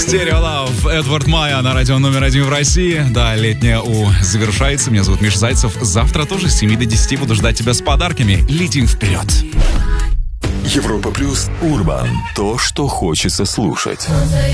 Stereo Love, Эдвард Майя на радио номер 1 в России. Да, летняя завершается. Меня зовут Миша Зайцев. Завтра тоже с 7 до 10 буду ждать тебя с подарками. Летим вперед. Европа Плюс Урбан. То, что хочется слушать.